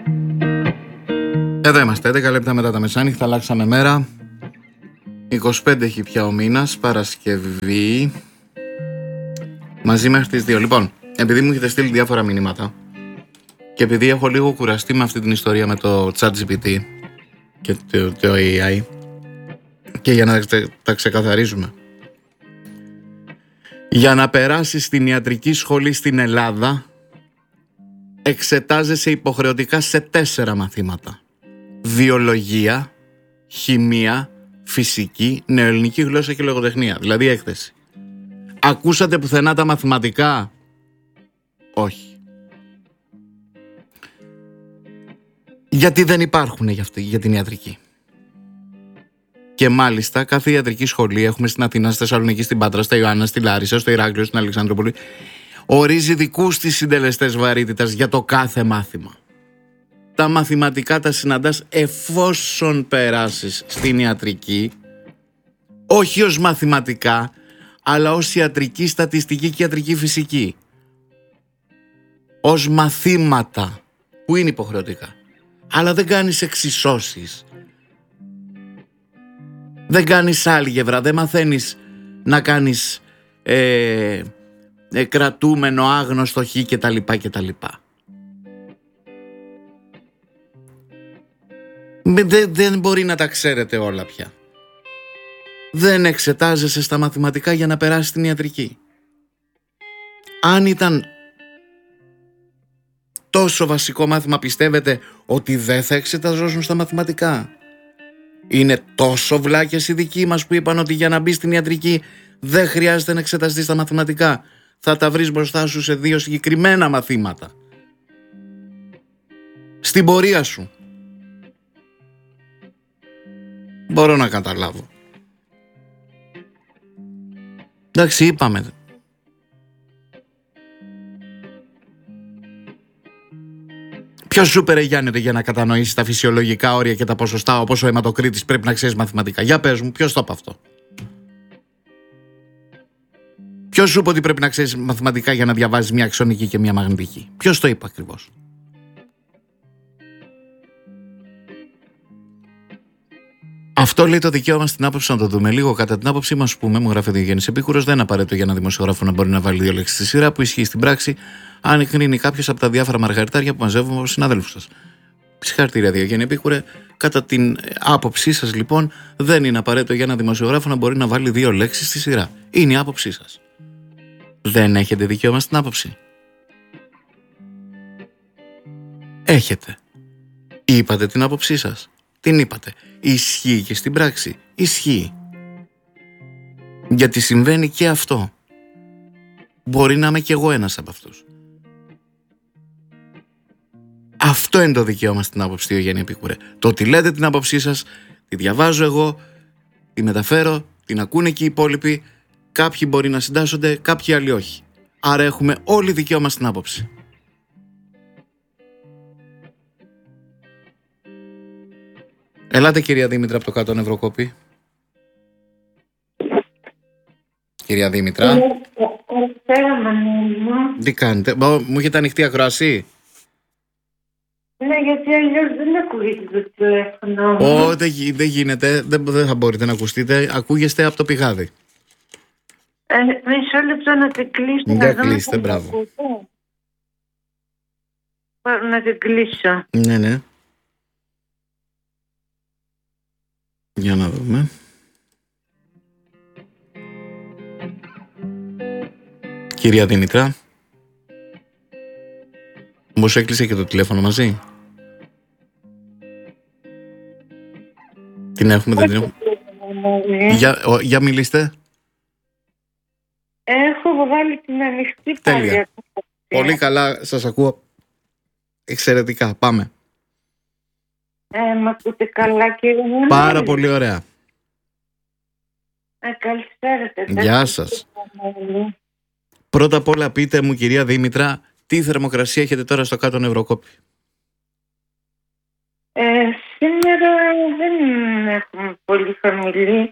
Εδώ είμαστε, 11 λεπτά μετά τα μεσάνυχτα, αλλάξαμε μέρα. 25 έχει πια ο μήνας, Παρασκευή. Μαζί μέχρι τις 2. Λοιπόν, επειδή μου έχετε στείλει διάφορα μηνύματα και επειδή έχω λίγο κουραστεί με αυτή την ιστορία με το ChatGPT και το AI, και για να τα ξεκαθαρίζουμε, για να περάσεις στην ιατρική σχολή στην Ελλάδα εξετάζεσαι υποχρεωτικά σε 4 μαθήματα: βιολογία, χημεία, φυσική, νεοελληνική γλώσσα και λογοτεχνία, δηλαδή έκθεση. Ακούσατε πουθενά τα μαθηματικά? Όχι. Γιατί δεν υπάρχουν για την ιατρική. Και μάλιστα κάθε ιατρική σχολή, έχουμε στην Αθήνα, στη Θεσσαλονίκη, στην Πάτρα, στα Ιωάννα, στη Λάρισα, στο Ηράκλειο, στην Αλεξανδρούπολη, ορίζει δικούς της συντελεστές βαρύτητας για το κάθε μάθημα. Τα μαθηματικά τα συναντάς εφόσον περάσεις στην ιατρική, όχι ως μαθηματικά, αλλά ως ιατρική στατιστική και ιατρική φυσική. Ως μαθήματα που είναι υποχρεωτικά. Αλλά δεν κάνεις εξισώσεις. Δεν κάνεις άλγευρα, δεν μαθαίνεις να κάνεις κρατούμενο, άγνωστο, χ και τα λοιπά και τα λοιπά. Δεν μπορεί να τα ξέρετε όλα πια. Δεν εξετάζεσαι στα μαθηματικά για να περάσεις την ιατρική. Αν ήταν τόσο βασικό μάθημα, πιστεύετε ότι δεν θα εξεταζόσουν στα μαθηματικά? Είναι τόσο βλάκες οι δικοί μας που είπαν ότι για να μπει στην ιατρική δεν χρειάζεται να εξεταστείς στα μαθηματικά. Θα τα βρεις μπροστά σου σε 2 συγκεκριμένα μαθήματα. Στην πορεία σου. Μπορώ να καταλάβω. Εντάξει, είπαμε. Ποιος σου περιγιάνεται για να κατανοήσεις τα φυσιολογικά όρια και τα ποσοστά, όπως ο αιματοκρίτης, πρέπει να ξέρεις μαθηματικά? Για πες μου, ποιος το είπε αυτό? Ποιος σου είπε ότι πρέπει να ξέρεις μαθηματικά για να διαβάζεις μια αξονική και μια μαγνητική? Ποιος το είπε ακριβώς? Αυτό λέει το δικαίωμα στην άποψη, να το δούμε λίγο. Κατά την άποψή μας, πούμε, μου γράφει ο Διογέννης Επίκουρος, δεν είναι απαραίτητο για ένα δημοσιογράφο να μπορεί να βάλει 2 λέξεις στη σειρά, που ισχύει στην πράξη αν εγκρίνει κάποιος από τα διάφορα μαργαριτάρια που μαζεύουμε από συναδέλφους σας. Συγχαρητήρια, Διογέννη Επίκουρε. Κατά την άποψή σας, λοιπόν, δεν είναι απαραίτητο για ένα δημοσιογράφο να μπορεί να βάλει 2 λέξεις στη σειρά. Είναι η άποψή σας. Δεν έχετε δικαίωμα στην άποψη? Έχετε. Είπατε την άποψή σας. Την είπατε. Ισχύει και στην πράξη? Ισχύει. Γιατί συμβαίνει και αυτό. Μπορεί να είμαι κι εγώ ένας από αυτούς. Αυτό είναι το δικαίωμα στην άποψη, Διογέννη Επίκουρε. Το ότι λέτε την άποψή σας, τη διαβάζω εγώ, τη μεταφέρω, την ακούνε και οι υπόλοιποι. Κάποιοι μπορεί να συντάσσονται, κάποιοι άλλοι όχι. Άρα έχουμε όλοι δικαίωμα στην άποψη. Ελάτε, κυρία Δήμητρα, από το κάτω Νευροκόπη. Κυρία Δήμητρα. Καλησπέρα, Μανώλη. Τι κάνετε? Μου έχετε ανοιχτή ακροασία? Ναι, γιατί αλλιώς δεν ακούγεται το τηλέφωνο. Δεν γίνεται. Δεν θα μπορείτε να ακουστείτε. Ακούγεστε από το πηγάδι. Μισό λεπτό να την κλείσω. Για κλείστε, μπράβο. Να την κλείσω. Ναι. Για να δούμε. Κυρία Δήμητρα, μήπως έκλεισε και το τηλέφωνο μαζί? Την έχουμε, δεν την έχουμε? Για μιλήστε. Έχω βγάλει την ανοιχτή. Τέλεια. Πολύ καλά, σας ακούω εξαιρετικά. Πάμε. Μ' ακούτε καλά, κύριε μου? Πάρα πολύ ωραία. Καλησπέρα. Γεια σας. Πρώτα απ' όλα πείτε μου, κυρία Δήμητρα, τι θερμοκρασία έχετε τώρα στο κάτω Νευροκόπη? Σήμερα δεν έχουμε πολύ χαμηλή.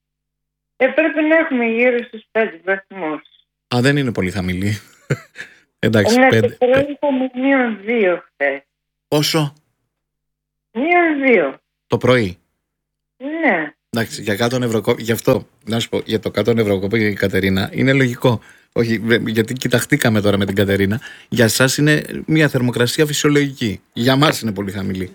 Πρέπει να έχουμε γύρω στους 5 βαθμούς. Δεν είναι πολύ χαμηλή. Εντάξει, Ναι, 5. το πρωί είχαμε -2 χθες. Πόσο? -2. Το πρωί. Ναι. Εντάξει, για κάτω νευροκόπη, γι' αυτό να σου πω, για το κάτω νευροκόπη και η Κατερίνα είναι λογικό. Όχι, γιατί κοιταχτήκαμε τώρα με την Κατερίνα. Για εσάς είναι μια θερμοκρασία φυσιολογική. Για μας είναι πολύ χαμηλή.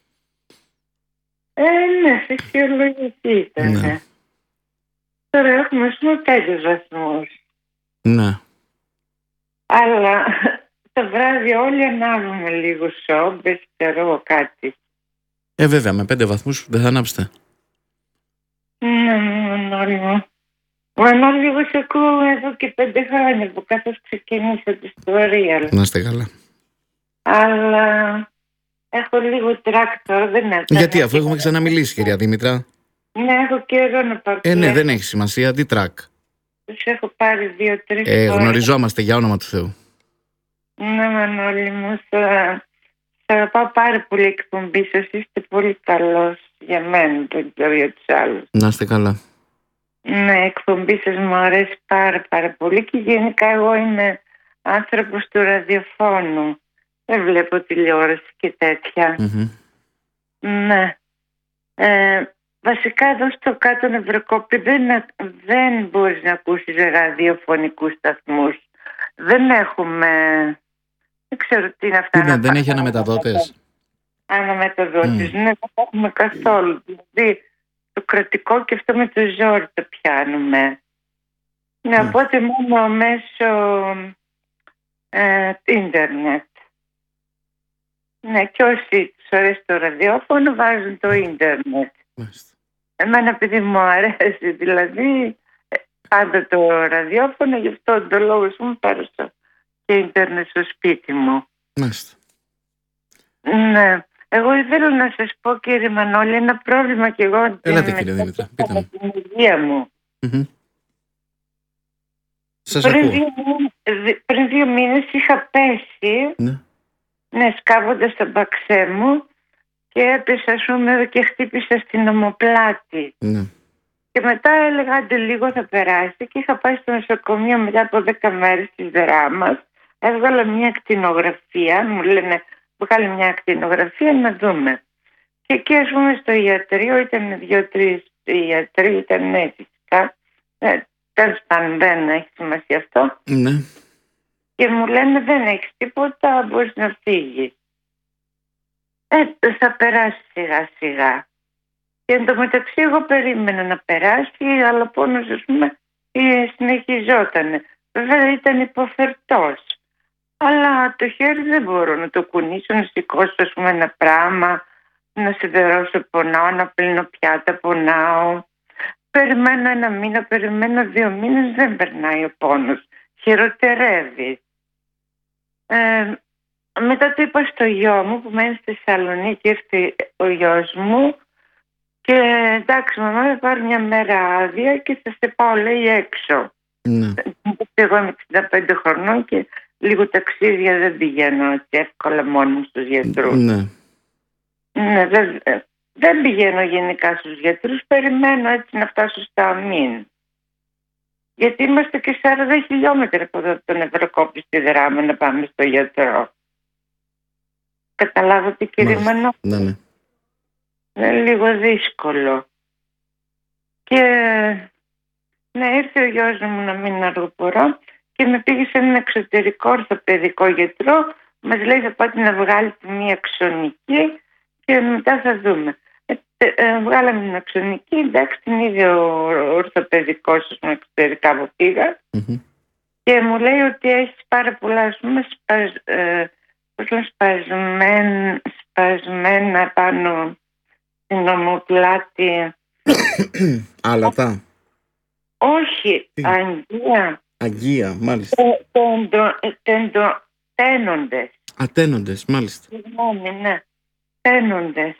Ναι, φυσιολογική ήταν. Ναι. Τώρα έχουμε ας πούμε 5 βαθμούς. Ναι. Αλλά το βράδυ όλοι ανάβουμε λίγο σόμπες, ξέρω εγώ κάτι. Βέβαια, με 5 βαθμούς δεν θα ανάψετε. Ναι, Μανώλη μου. Μανώλη, εγώ σε ακούω εδώ και 5 χρόνια που καθώς ξεκινήσα τη ιστορία. Να είστε καλά. Αλλά έχω λίγο τράκτορ, δεν έχω. Γιατί, αφού έχουμε ξαναμιλήσει, κυρία Δήμητρα. Ναι, έχω καιρό να πάρω. Ναι, δεν έχει σημασία. Τι τρακ. Τους έχω πάρει 2-3 φορές. Γνωριζόμαστε, για όνομα του Θεού. Ναι, Μανώλη μου, θα αγαπάω πάρα πολύ εκπομπή σας. Είστε πολύ καλός για μένα, δεν ξέρω για τους άλλους. Να είστε καλά. Ναι, η εκπομπή σας μου αρέσει πάρα πολύ και γενικά εγώ είμαι άνθρωπος του ραδιοφώνου. Δεν βλέπω τηλεόραση και τέτοια. Ναι. Βασικά εδώ στο κάτω Νευροκόπη δεν μπορείς να ακούσεις ραδιοφωνικούς σταθμούς. Δεν έχουμε... Δεν ξέρω τι είναι αυτά. Δεν έχει αναμεταδότες. Αναμεταδότες, ναι, δεν έχουμε καθόλου. Δηλαδή το κρατικό και αυτό με το ζόρι το πιάνουμε. Ναι, οπότε μόνο μέσω ίντερνετ. Ναι, και όσοι τους αρέσει το ραδιόφωνο βάζουν το ίντερνετ. Εμένα επειδή μου αρέσει δηλαδή πάντα το ραδιόφωνο, γι' αυτό το λόγο μου πάρωσα και ίντερνετ στο σπίτι μου. Μάλιστα. Ναι. Εγώ ήθελα να σας πω, κύριε Μανώλη, ένα πρόβλημα κι εγώ. Έλατε, κύριε Δήμητρα, πείτε μου. Την υγεία μου. Σας ακούω. Πριν 2 μήνες είχα πέσει, ναι, σκάβοντας το μπαξέ μου και έπεσα, ας πούμε, και χτύπησα στην ομοπλάτη. Ναι. Και μετά έλεγα, άντε λίγο θα περάσει, και είχα πάει στο νοσοκομείο μετά από 10 μέρες της δράμας. Έβγαλα μια ακτινογραφία, μου λένε βγάλει μια ακτινογραφία να δούμε. Και εκεί, ας πούμε, στο ιατρείο ήταν 2-3 ιατροί, ήταν φυσικά. Τέλος πάντων, δεν έχει σημασία αυτό. Ναι. Και μου λένε δεν έχεις τίποτα, μπορείς να φύγεις. Θα περάσει σιγά σιγά. Και εν τω μεταξύ εγώ περίμενα να περάσει, αλλά ο πόνος, ας πούμε, συνεχιζόταν. Βέβαια ήταν υποφερτός. Αλλά το χέρι δεν μπορώ να το κουνήσω, να σηκώσω, ας πούμε, ένα πράγμα, να σιδερώσω, πονάω, να πλύνω πιάτα, πονάω. Περιμένω 1 μήνα, περιμένω 2 μήνες, δεν περνάει ο πόνος. Χειροτερεύει. Μετά το είπα στο γιο μου που μένει στη Θεσσαλονίκη, ήρθε ο γιος μου και εντάξει, μαμά, θα πάρω μια μέρα άδεια και θα σε πάω, λέει, έξω. Ναι. Εγώ είμαι 65 χρονών και λίγο ταξίδια δεν πηγαίνω έτσι εύκολα μόνο μου στους γιατρούς. Ναι. Ναι, δεν πηγαίνω γενικά στους γιατρούς, περιμένω έτσι να φτάσω στα αμήν. Γιατί είμαστε και 40 χιλιόμετρα από εδώ τον Ευρωκόπη στη Δράμα να πάμε στο γιατρό. Καταλάβατε, κύριε Μανώ. Ναι, ναι. Είναι λίγο δύσκολο. Και ναι, ήρθε ο γιος μου να μην αργοπορώ και με πήγε σε έναν εξωτερικό ορθοπαιδικό γιατρό. Μας λέει θα πάτε να βγάλετε μία αξονική και μετά θα δούμε. Βγάλαμε την αξονική, εντάξει, την είδε ο ορθοπαιδικός εξωτερικά που πήγα και μου λέει ότι έχει πάρα πολλά, ας πούμε, σπασμένα πάνω στην ομοπλάτη. Άλατα. Όχι, αγγεία. Αγγεία, μάλιστα. Τένοντες. Ατένοντες, μάλιστα. Συγγνώμη, ναι. Τένοντες.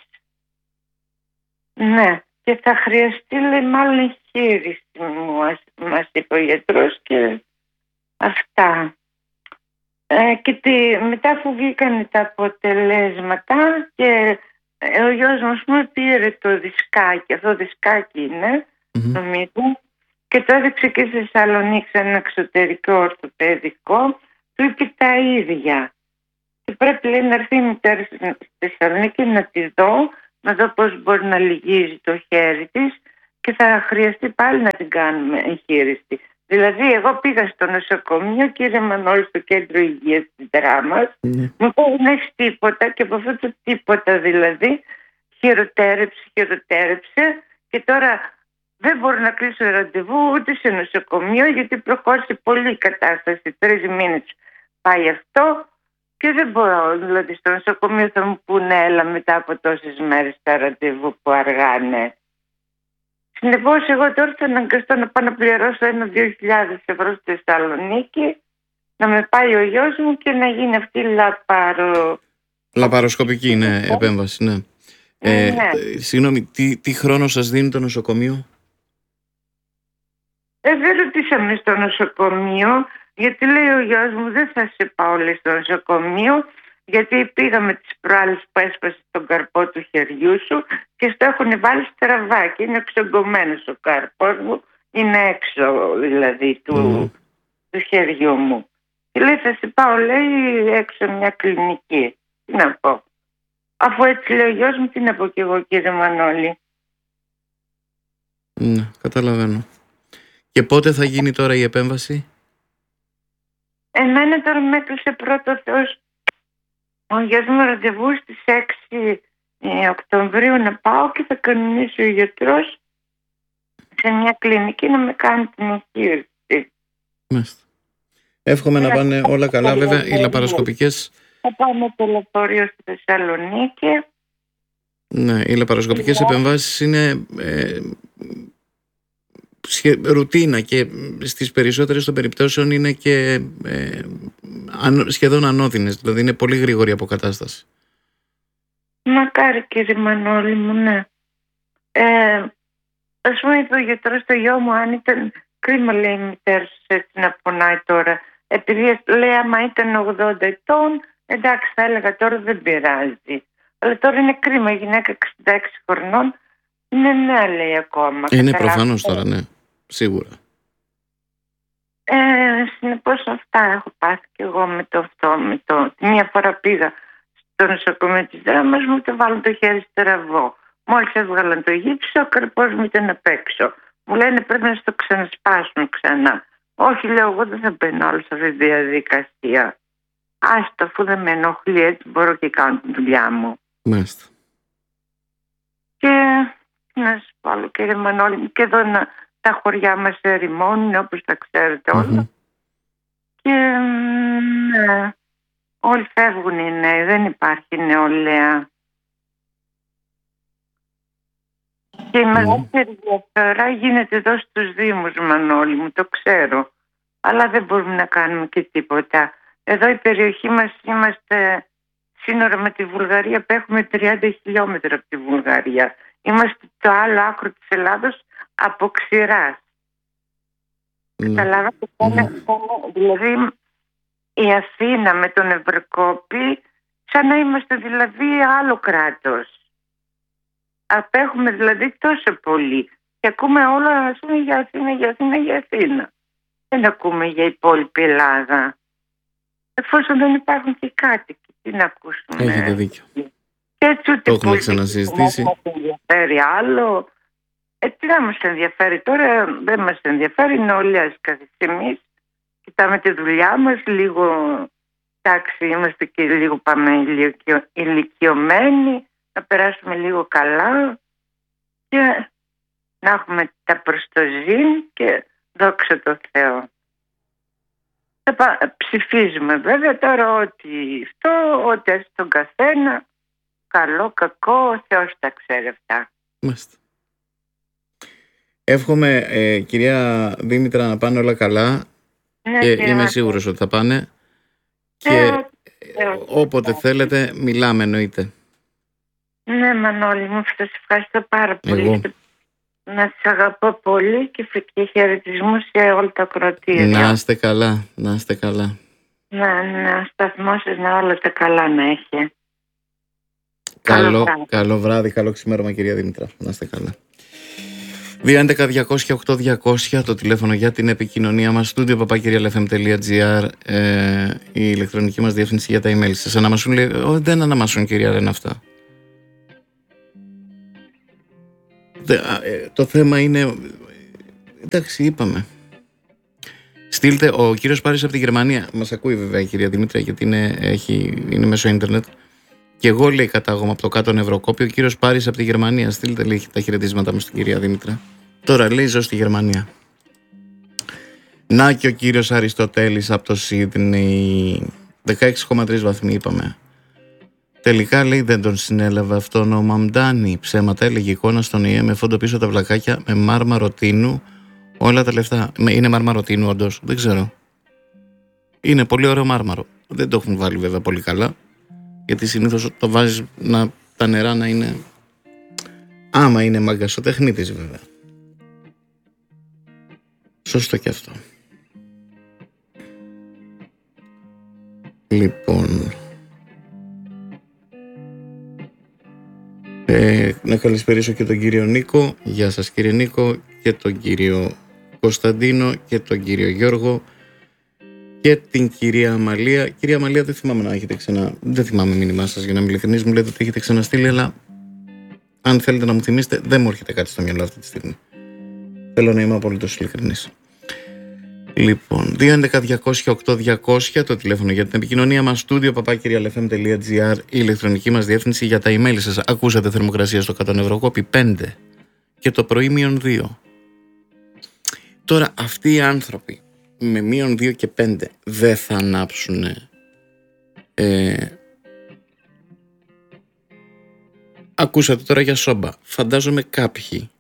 Ναι. Και θα χρειαστεί, λέει, μάλλον χείριση, μας είπε ο γιατρός και αυτά. Και μετά αφού βγήκαν τα αποτελέσματα και ο γιος μας μου πήρε το δισκάκι, αυτό δισκάκι είναι, νομίζω, και το έδειξε και στη Θεσσαλονίκη σε ένα εξωτερικό ορθοπαιδικό. του είπε τα ίδια. Και πρέπει, λέει, να έρθει η μητέρα στη Θεσσαλονίκη να τη δω, να δω πώς μπορεί να λυγίζει το χέρι της και θα χρειαστεί πάλι να την κάνουμε εγχείρηση. Δηλαδή, εγώ πήγα στο νοσοκομείο, κύριε Μανώλη, στο κέντρο υγείας της Δράμας, μου είπε δεν έχει τίποτα, και από αυτό το τίποτα δηλαδή χειροτέρεψε και τώρα δεν μπορώ να κλείσω ραντεβού ούτε σε νοσοκομείο, γιατί προχώρησε πολύ η κατάσταση. 3 μήνες πάει αυτό και δεν μπορώ. Δηλαδή, στο νοσοκομείο θα μου πούνε έλα μετά από τόσες μέρες τα ραντεβού που αργάνε. Συνεπώς, εγώ τώρα θα αναγκαστώ να πάω να πληρώσω 1-2 ευρώ στη Θεσσαλονίκη, να με πάει ο γιος μου και να γίνει αυτή η λαπαροσκοπική, ναι, επέμβαση, ναι. Συγγνώμη, τι χρόνο σας δίνει το νοσοκομείο? Δεν ρωτήσαμε στο νοσοκομείο, γιατί λέει ο γιος μου δεν θα σε πάω, λέει, στο νοσοκομείο, γιατί πήγαμε τις προάλλες που έσπασε τον καρπό του χεριού σου και στο έχουν βάλει στραβά και είναι εξογκωμένος ο καρπός μου, είναι έξω δηλαδή του χεριού μου. Και λέει θα σε πάω, λέει, έξω μια κλινική. Τι να πω? Αφού έτσι λέει ο γιος μου, τι να πω κι εγώ, κύριε Μανώλη? Ναι, καταλαβαίνω. Και πότε θα γίνει τώρα η επέμβαση? Εμένα τώρα με έκλεισε πρώτο Θεός ο γιος μου ραντεβού στις 6 Οκτωβρίου να πάω και θα κανονίσει ο γιατρός σε μια κλινική να με κάνει την εγχείρηση. Μάλιστα. Εύχομαι να πάνε όλα καλά. Βέβαια, οι λαπαροσκοπικές... Θα πάω με το λεωφορείο στη Θεσσαλονίκη. Ναι, οι λαπαροσκοπικές επεμβάσεις είναι ρουτίνα και στις περισσότερες των περιπτώσεων είναι και σχεδόν ανώδυνες. Δηλαδή είναι πολύ γρήγορη αποκατάσταση. Μακάρι, κύριε Μανώλη μου, ναι. Ας πούμε, είπε ο γιατρός στο γιο μου, αν ήταν κρίμα, λέει, η μητέρα σου έτσι να πονάει τώρα. Επειδή, λέει, άμα ήταν 80 ετών, εντάξει, θα έλεγα τώρα δεν πειράζει. Αλλά τώρα είναι κρίμα, η γυναίκα 66 χρονών είναι νέα, λέει, ακόμα. Είναι προφανώς τώρα, ναι, σίγουρα. Συνεπώς αυτά έχω πάθει και εγώ με το αυτό. Μία φορά πήγα στο νοσοκομείο της Δράμας, μου το βάλουν το χέρι στραβό. Μόλις έβγαλαν το γύψο, ο καρπός μου ήταν απ' έξω. Μου λένε πρέπει να στο ξανασπάσουν ξανά. Όχι, λέω, εγώ δεν θα μπαίνω άλλο σε αυτή τη διαδικασία. Άστο, αφού δεν με ενοχλεί, έτσι μπορώ και κάνω τη δουλειά μου. Μάλιστα. Και να σας πω άλλο, κύριε Μανώλη, και εδώ τα χωριά μας ερημώνουν, όπως τα ξέρετε όλα. Και ναι, όλοι φεύγουν οι νέοι, δεν υπάρχει νεολαία. Και η μεγαλύτερη διαφορά γίνεται εδώ στους Δήμους, Μανώλη μου, το ξέρω. Αλλά δεν μπορούμε να κάνουμε και τίποτα. Εδώ η περιοχή μας είμαστε σύνορα με τη Βουλγαρία, που έχουμε 30 χιλιόμετρα από τη Βουλγαρία. Είμαστε το άλλο άκρο της Ελλάδος από ξηράς. Καταλάβατε, δηλαδή η Αθήνα με τον Ευρωκόπη σαν να είμαστε δηλαδή άλλο κράτος. Απέχουμε δηλαδή τόσο πολύ και ακούμε όλα να πούμε για Αθήνα, για Αθήνα, για Αθήνα. Δεν ακούμε για υπόλοιπη Ελλάδα. Εφόσον δεν υπάρχουν και κάτοικοι, τι να ακούσουμε? Έχετε δίκιο. Και έτσι ούτε το έχουμε ξανασυζητήσει. Δεν μας ενδιαφέρει άλλο. Τι να μας ενδιαφέρει τώρα? Δεν μας ενδιαφέρει, είναι όλοι εμείς. Κοιτάμε τη δουλειά μας, λίγο εντάξει, είμαστε και λίγο πάμε ηλικιωμένοι, να περάσουμε λίγο καλά και να έχουμε τα προστοζήν και δόξα τω Θεώ. Ψηφίζουμε βέβαια τώρα ό,τι αυτό, ό,τι έτσι τον καθένα, καλό, κακό, ο Θεός τα ξέρει αυτά. Μάλιστα. Εύχομαι, κυρία Δήμητρα, να πάνε όλα καλά. Ναι, και είμαι σίγουρος ότι θα πάνε. Και όποτε θέλετε μιλάμε, εννοείται. Ναι, Μανώλη μου, σας ευχαριστώ πάρα πολύ. Εγώ. Να σας αγαπώ πολύ και χαιρετισμούς σε όλα τα ακροατήρια. Να είστε καλά, να είστε καλά. Ναι, ο σταθμός σας να όλα τα καλά να έχει. Καλό βράδυ, καλό ξημέρωμα, κυρία Δήμητρα. Να είστε καλά. 211-200-8200 το τηλέφωνο για την επικοινωνία μας. Studio papakirialfm.gr η ηλεκτρονική μας διεύθυνση για τα email σας. Αναμασούν, λέει, δεν αναμασούν, κυρία Ρένα, αυτά. Το θέμα είναι, εντάξει, είπαμε. Στείλτε, ο κύριος Πάρης από τη Γερμανία, μας ακούει βέβαια η κυρία Δημήτρια, γιατί είναι μέσω ίντερνετ. Και εγώ, λέει, κατάγομαι από το κάτω Νευροκόπιο. Ο κύριος Πάρης από τη Γερμανία, στείλτε, λέει, τα χαιρετίσματα μου στην κυρία Δημήτρια. Τώρα, λέει, ζω στη Γερμανία. Να και ο κύριος Αριστοτέλης από το Σίδνεϊ, 16,3 βαθμοί είπαμε. Τελικά, λέει, δεν τον συνέλαβε αυτόν ο Μαμντάνη. Ψέματα, έλεγε εικόνα στον ΙΕ με φόντο πίσω τα βλακάκια με μάρμαρο τίνου. Όλα τα λεφτά. Είναι μάρμαρο τίνου, όντως. Δεν ξέρω. Είναι πολύ ωραίο μάρμαρο. Δεν το έχουν βάλει βέβαια πολύ καλά. Γιατί συνήθως το βάζεις τα νερά να είναι. Άμα είναι μαγκασοτεχνίτης, βέβαια. Σωστό και αυτό. Λοιπόν. Να καλησπερίσω και τον κύριο Νίκο. Γεια σας, κύριε Νίκο. Και τον κύριο Κωνσταντίνο και τον κύριο Γιώργο και την κυρία Αμαλία. Κυρία Αμαλία, δεν θυμάμαι να έχετε δεν θυμάμαι μήνυμά σας, για να είμαι ειλικρινής. Μου λέτε ότι έχετε ξαναστείλει, αλλά αν θέλετε να μου θυμίσετε, δεν μου έρχεται κάτι στο μυαλό αυτή τη στιγμή. Θέλω να είμαι απολύτως ειλικρινής. Λοιπόν, 211-200-8200 το τηλέφωνο για την επικοινωνία μας. Studio papakirialfm.gr η ηλεκτρονική μας διεύθυνση για τα email σας. Ακούσατε θερμοκρασία στο κάτω Νευροκόπη 5 και το πρωί -2. Τώρα αυτοί οι άνθρωποι με -2 και 5 δεν θα ανάψουν ακούσατε τώρα για σόμπα. Φαντάζομαι κάποιοι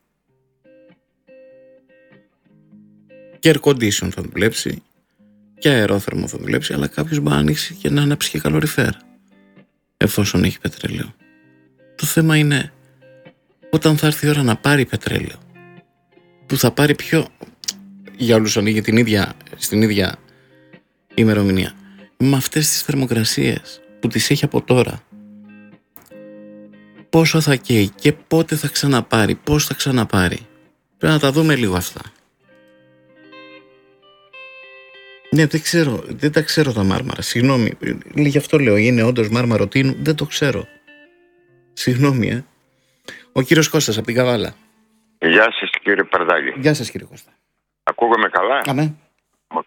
και air condition θα δουλέψει και αερόθερμο θα δουλέψει, αλλά κάποιος μπορεί να ανοίξει και να ανάψει και καλοριφέρ εφόσον έχει πετρέλαιο. Το θέμα είναι όταν θα έρθει η ώρα να πάρει πετρέλαιο, που θα πάρει πιο για όλους ανοίγει στην ίδια ημερομηνία, με αυτές τις θερμοκρασίες που τις έχει από τώρα, πόσο θα καίει και πότε θα ξαναπάρει, πώς θα ξαναπάρει. Πρέπει να τα δούμε λίγο αυτά. Ναι, δεν τα ξέρω τα μάρμαρα. Συγγνώμη, γι' αυτό λέω, είναι όντως μάρμαρο τίνου, δεν το ξέρω. Συγγνώμη, Ο κύριος Κώστας από την Καβάλα. Γεια σας, κύριε Παρδάλη. Γεια σας, κύριε Κώστα. Ακούγομαι καλά? Αμέ. Οκ.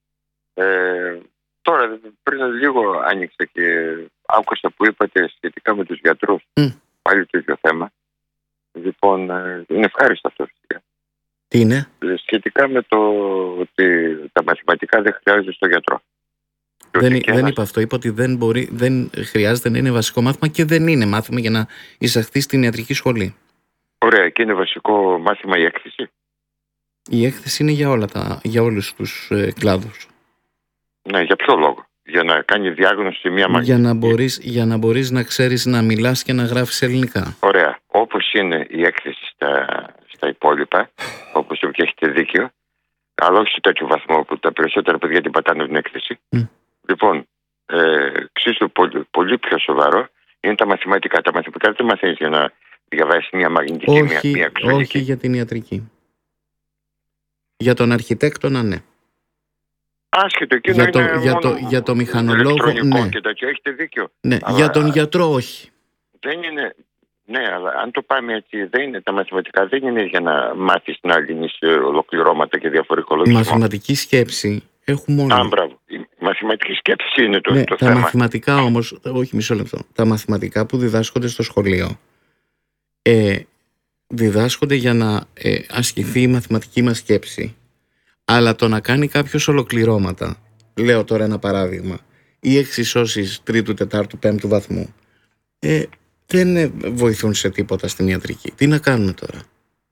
Τώρα, πριν λίγο άνοιξα και άκουσα που είπατε σχετικά με τους γιατρούς. Πάλι το ίδιο θέμα. Λοιπόν, είναι ευχάριστο αυτό. Τι είναι? Σχετικά με το ότι τα μαθηματικά δεν χρειάζονται στο γιατρό. Δεν είπα αυτό. Είπα ότι δεν χρειάζεται να είναι βασικό μάθημα και δεν είναι μάθημα για να εισαχθεί στην ιατρική σχολή. Ωραία. Και είναι βασικό μάθημα η έκθεση. Η έκθεση είναι για όλους τους κλάδους. Ναι, για ποιο λόγο? Για να κάνει διάγνωση μια μαγνητική. Για να μπορείς να ξέρεις να μιλάς και να γράφεις ελληνικά. Ωραία. Όπως είναι η έκθεση στα υπόλοιπα, όπως και έχετε δίκιο, αλλά όχι σε τέτοιο βαθμό που τα περισσότερα παιδιά την πατάνε την έκθεση. Λοιπόν, εξίσου πολύ πιο σοβαρό είναι τα μαθηματικά. Τα μαθηματικά δεν μαθαίνεις για να διαβάσεις μια μαγνητική, μια εξωτερική. Όχι για την ιατρική. Για τον αρχιτέκτονα, ναι. Άσχετο, εκείνο για το μηχανολόγο, ναι. Και τέτοιο, έχετε δίκιο. Ναι, αλλά για τον γιατρό όχι. Δεν είναι. Ναι, αλλά αν το πάμε έτσι, τα μαθηματικά δεν είναι για να μάθεις να λύνεις ολοκληρώματα και διαφορετικό λογισμό. Η μαθηματική σκέψη έχουμε όλοι. Μπράβο. Η μαθηματική σκέψη είναι το τα θέμα. Τα μαθηματικά όμως, όχι μισό λεπτό, τα μαθηματικά που διδάσκονται στο σχολείο διδάσκονται για να ασκηθεί η μαθηματική μας σκέψη. Αλλά το να κάνει κάποιος ολοκληρώματα, λέω τώρα ένα παράδειγμα, ή εξισώσεις 3ου, 4ου, 5ου βαθμού, δεν βοηθούν σε τίποτα στην ιατρική. Τι να κάνουμε τώρα?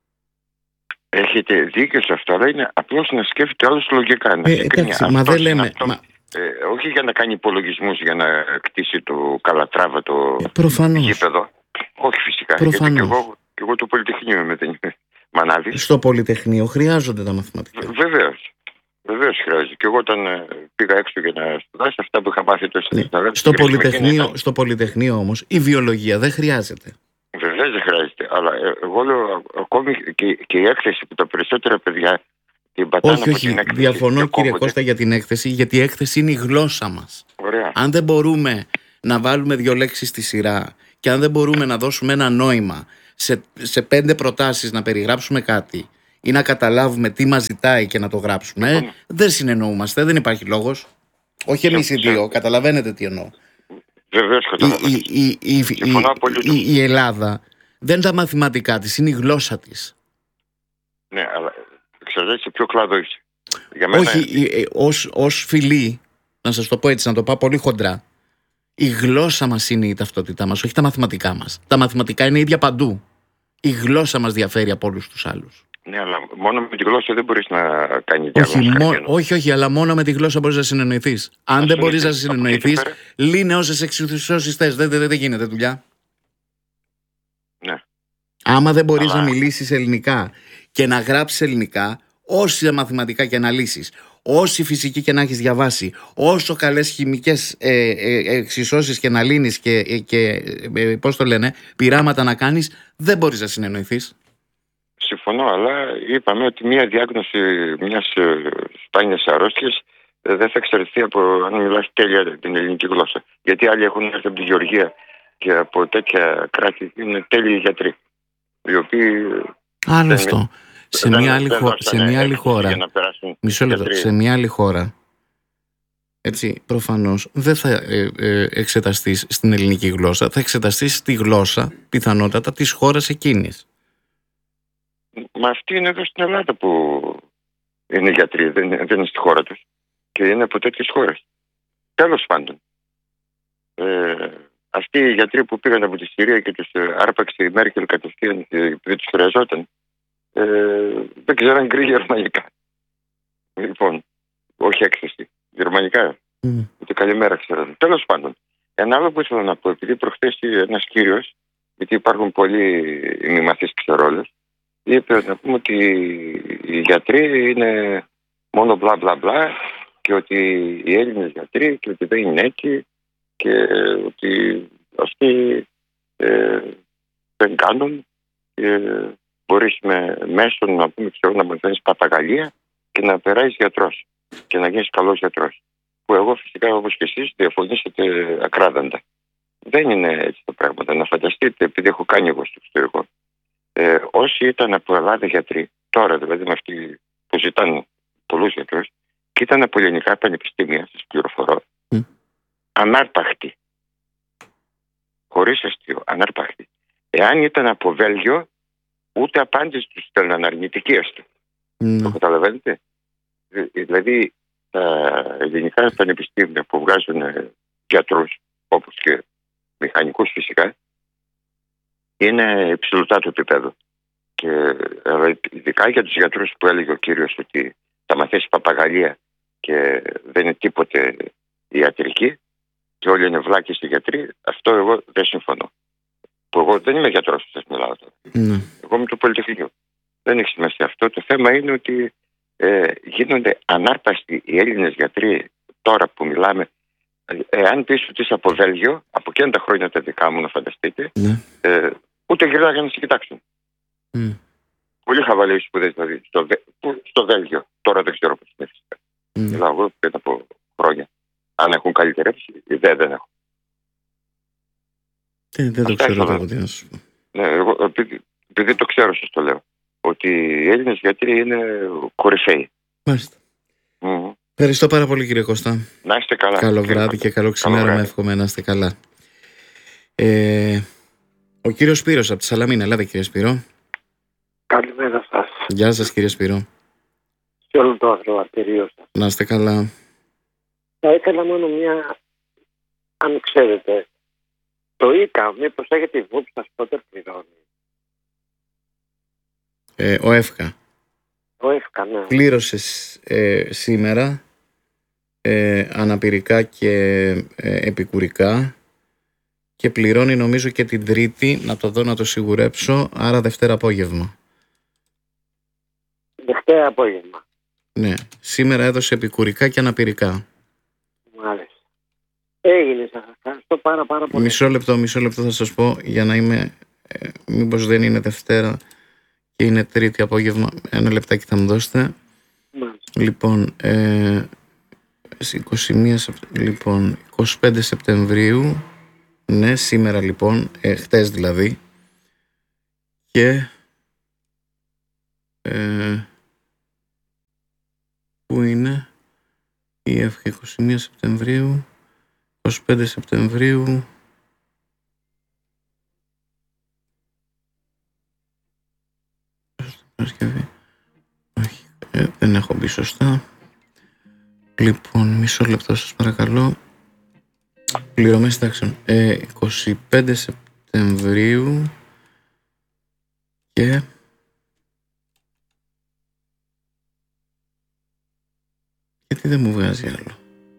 Έχετε δίκιο σε αυτό, αλλά είναι απλώς να σκέφτεται άλλος λογικά. Εντάξει, μα δεν λέμε. Όχι για να κάνει υπολογισμούς, για να κτίσει το Καλατράβα το γήπεδο. Όχι φυσικά. Προφανώς. Γιατί και εγώ το Πολυτεχνείο είμαι, δεν είμαι μανάβης. Στο Πολυτεχνείο χρειάζονται τα μαθηματικά. Βεβαίως χρειάζεται. Και εγώ όταν πήγα έξω για να σπουδάσω, αυτά που είχα μάθει τόσο στο Πολυτεχνείο όμως η βιολογία δεν χρειάζεται. Βεβαίως δεν χρειάζεται. Αλλά εγώ λέω ακόμη και η έκθεση που τα περισσότερα παιδιά την πατάνε. Όχι, διαφωνώ κύριε Κώστα για την έκθεση, γιατί η έκθεση είναι η γλώσσα μας. Ωραία. Αν δεν μπορούμε να βάλουμε 2 λέξεις στη σειρά και αν δεν μπορούμε να δώσουμε ένα νόημα σε 5 προτάσεις να περιγράψουμε κάτι ή να καταλάβουμε τι μας ζητάει και να το γράψουμε, δεν συνεννοούμαστε, δεν υπάρχει λόγος. Όχι εμείς οι δύο, καταλαβαίνετε τι εννοώ. Βεβαίως καταλαβαίνω. Η Ελλάδα δεν είναι τα μαθηματικά της, είναι η γλώσσα της. Ναι, αλλά ξέρετε σε ποιο κλάδο είσαι. Για μένα... Όχι, ως φιλή, να σας το πω έτσι, να το πάω πολύ χοντρά, η γλώσσα μας είναι η ταυτότητά μας, όχι τα μαθηματικά μας. Τα μαθηματικά είναι ίδια παντού. Η γλώσσα μας διαφέρει από όλους τους άλλους. Ναι, αλλά μόνο με τη γλώσσα δεν μπορείς να κάνεις διάλογο. Όχι, αλλά μόνο με τη γλώσσα μπορείς να συνεννοηθείς. Αν δεν μπορείς να συνεννοηθείς, λύνε όσες εξισώσεις θες. Δεν γίνεται δουλειά. Ναι. Άμα δεν μπορείς να μιλήσεις ελληνικά και να γράψεις ελληνικά, όση μαθηματικά και να λύσεις, όση φυσική και να έχεις διαβάσει, όσο καλές χημικές εξισώσεις και να λύνεις και πώς το λένε, πειράματα να κάνεις, δεν μπορείς να συνεννοηθείς. Συμφωνώ, αλλά είπαμε ότι μια διάγνωση μιας σπάνιας αρρώστιας δεν θα εξαρτηθεί από αν μιλάς τέλεια την ελληνική γλώσσα. Γιατί άλλοι έχουν έρθει από τη Γεωργία και από τέτοια κράτη είναι τέλειοι γιατροί, οι οποίοι... Άλλο αυτό. Σε μια άλλη χώρα, μισό λεπτό, σε μια άλλη χώρα, έτσι, προφανώς δεν θα εξεταστείς στην ελληνική γλώσσα, θα εξεταστείς στη γλώσσα πιθανότατα της χώρας εκείνης. Μα αυτοί είναι εδώ στην Ελλάδα που είναι γιατροί, δεν είναι στη χώρα τους και είναι από τέτοιες χώρες. Τέλος πάντων, αυτοί οι γιατροί που πήγαν από τη Συρία και τους άρπαξε η Μέρκελ κατευθείαν επειδή τους χρειαζόταν, δεν ξέραν γκρι γερμανικά. Λοιπόν, όχι έκθεση, γερμανικά. Ούτε καλημέρα ξέραν. Τέλος πάντων, ένα άλλο που ήθελα να πω, επειδή προχθές ένας κύριος, γιατί υπάρχουν πολλοί ημιμαθείς ξερόλες, είπε να πούμε ότι οι γιατροί είναι μόνο μπλα μπλα μπλα και ότι οι Έλληνες γιατροί και ότι δεν είναι έτσι και ότι αυτοί δεν κάνουν και μπορείς με μέσον να πούμε ξέρω να μαθαίνεις παπαγαλία και να περάσεις γιατρός και να γίνεις καλός γιατρός, που εγώ φυσικά όπως και εσείς διαφωνήσετε ακράδαντα. Δεν είναι έτσι τα πράγματα. Να φανταστείτε, επειδή έχω κάνει εγώ στο εξωτερικό, όσοι ήταν από Ελλάδα γιατροί, τώρα δηλαδή με αυτοί που ζητάνε πολλούς γιατρούς, και ήταν από ελληνικά πανεπιστήμια, σας πληροφορώ, ανάρπαχτοι. Χωρίς αστείο, ανάρπαχτοι. Εάν ήταν από Βέλγιο, ούτε απάντηση τους στέλναν αρνητική αστείο. Το καταλαβαίνετε. Δηλαδή τα ελληνικά πανεπιστήμια που βγάζουν γιατρούς, όπως και μηχανικούς φυσικά, είναι υψηλωτά του επίπεδου. Και ειδικά για τους γιατρούς που έλεγε ο κύριος ότι θα μαθαίνει παπαγαλία και δεν είναι τίποτε ιατρική και όλοι είναι βλάκες οι γιατροί, αυτό εγώ δεν συμφωνώ. Που εγώ δεν είμαι γιατρός που σας μιλάω τώρα. Εγώ είμαι το Πολυτεχνείο. Δεν έχει σημασία αυτό. Το θέμα είναι ότι γίνονται ανάρπαστοι οι Έλληνες γιατροί τώρα που μιλάμε. Εάν πεις ότι είσαι από Βέλγιο, από εκείνα τα χρόνια τα δικά μου να φανταστείτε, ούτε γυρνάγανε να σε κοιτάξουν. Πολύ χαβαλές σπουδές δηλαδή στο Βέλγιο. Τώρα δεν ξέρω πώς είναι φυσικά. Μιλάω εγώ πριν από χρόνια. Αν έχουν καλυτερεύσει, δεν έχουν. Δεν το ξέρω τώρα τι να σου πω. Ναι, εγώ επειδή το ξέρω σας το λέω. Ότι οι Έλληνες γιατροί είναι κορυφαίοι. Μάλιστα. Ευχαριστώ πάρα πολύ κύριε Κώστα. Να είστε καλά. Καλό βράδυ και καλό ξημέρωμα, εύχομαι να είστε καλά. Ο κύριος Σπύρος από τη Σαλαμίνα. Ελάτε κύριε Σπύρο. Καλημέρα σας. Γεια σας κύριε Σπύρο. Και όλο το ακροατήριο σας. Να είστε καλά. Θα ήθελα μόνο μια, αν ξέρετε, το ΙΚΑ, μήπως έχετε υπόψη σας πότε πληρώνει. Ο ΕΦΚΑ. Ο ΕΦΚΑ, ναι. Πλήρωσε σήμερα αναπηρικά και επικουρικά και πληρώνει νομίζω και την Τρίτη, να το δω να το σιγουρέψω, άρα Δευτέρα απόγευμα. Δευτέρα απόγευμα. Ναι, σήμερα έδωσε επικουρικά και αναπηρικά. Μάλιστα. Έγινε, σας ευχαριστώ πάρα πολύ. Μισό λεπτό θα σας πω για να είμαι Μήπως δεν είναι Δευτέρα και είναι Τρίτη απόγευμα? Ένα λεπτάκι θα μου δώσετε. Λοιπόν, 25 Σεπτεμβρίου, ναι, σήμερα λοιπόν, χτες δηλαδή, και πού είναι η ΕΦΚΑ? 21 Σεπτεμβρίου, 25 Σεπτεμβρίου, όχι, δεν έχω μπει σωστά. Λοιπόν, μισό λεπτό σας παρακαλώ. Πληρωμές συντάξεων, 25 Σεπτεμβρίου και γιατί δεν μου βγάζει άλλο?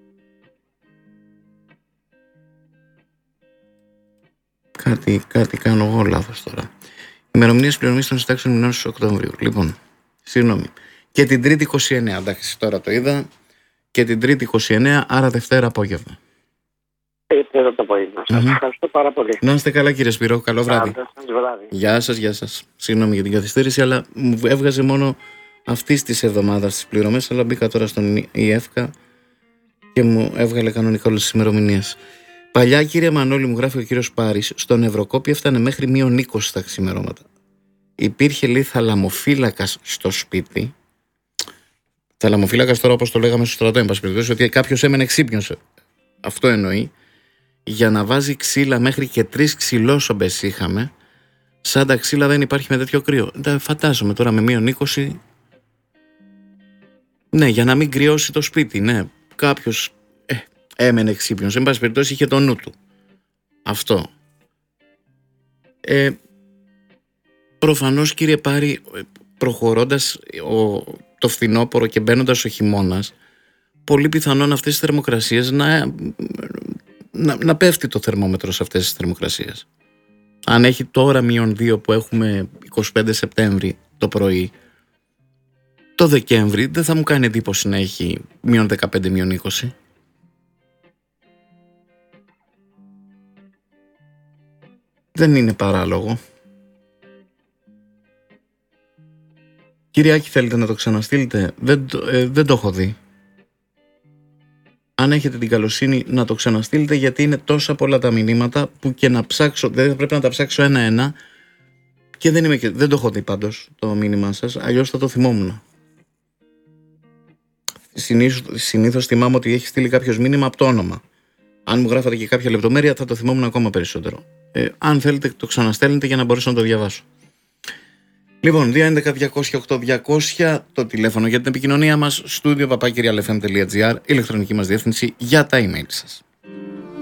Κάτι κάνω εγώ λάθος τώρα. Ημερομηνίες πληρωμής των συντάξεων μηνών στους Οκτωβρίου. Λοιπόν, συγγνώμη. Και την Τρίτη 29, εντάξει, τώρα το είδα. Και την Τρίτη 29, άρα Δευτέρα απόγευμα. Δευτέρα το απόγευμα. Σας ευχαριστώ πάρα πολύ. Να είστε καλά, κύριε Σπύρο. Καλό βράδυ. Γεια σας, γεια σας. Συγγνώμη για την καθυστέρηση, αλλά μου έβγαζε μόνο αυτή τη εβδομάδα τις πληρωμές. Αλλά μπήκα τώρα στον ΙΕΦΚΑ και μου έβγαλε κανονικά όλες τις ημερομηνίες. Παλιά, κύριε Μανώλη, μου γράφει ο κύριος Πάρης, στον Ευρωκόπη έφτανε μέχρι -20 τα ξημερώματα. Υπήρχε, λέει, θαλαμοφύλακας στο σπίτι. Θαλαμοφύλακας τώρα, όπως το λέγαμε στο στρατό, εν πάση περιπτώσει, ότι κάποιος έμενε ξύπνιος. Αυτό εννοεί. Για να βάζει ξύλα, μέχρι και 3 ξυλόσομπες είχαμε. Σαν τα ξύλα δεν υπάρχει με τέτοιο κρύο. Φαντάζομαι τώρα με -20. Ναι, για να μην κρυώσει το σπίτι, ναι. Κάποιος έμενε ξύπνιος. Εν πάση περιπτώσει είχε το νου του. Αυτό. Προφανώς, κύριε Πάρη, προχωρώντας το φθινόπωρο και μπαίνοντας ο χειμώνας, πολύ πιθανόν αυτές τις θερμοκρασίες να πέφτει το θερμόμετρο σε αυτές τις θερμοκρασίες. Αν έχει τώρα -2 που έχουμε 25 Σεπτέμβρη το πρωί, το Δεκέμβρη δεν θα μου κάνει εντύπωση να έχει -15, -20. Δεν είναι παράλογο. Κύριε Άκη, θέλετε να το ξαναστείλετε? Δεν το έχω δει. Αν έχετε την καλοσύνη να το ξαναστείλετε, γιατί είναι τόσα πολλά τα μηνύματα που και να ψάξω, δεν πρέπει να τα ψάξω ένα-ένα, και δεν το έχω δει πάντως το μήνυμά σας, αλλιώς θα το θυμόμουν. Συνήθως θυμάμαι ότι έχει στείλει κάποιος μήνυμα από το όνομα. Αν μου γράφατε και κάποια λεπτομέρεια θα το θυμόμουν ακόμα περισσότερο. Αν θέλετε το ξαναστέλνετε για να μπορέσω να το διαβάσω. Λοιπόν, 211-208-200 το τηλέφωνο για την επικοινωνία μας, studio@realfm.gr, ηλεκτρονική μας διεύθυνση για τα email σας.